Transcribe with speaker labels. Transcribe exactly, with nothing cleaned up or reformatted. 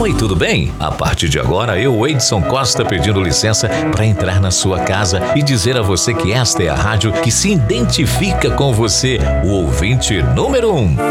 Speaker 1: Oi, tudo bem? A partir de agora, eu, Edson Costa, pedindo licença para entrar na sua casa e dizer a você que esta é a rádio que se identifica com você, o ouvinte número um.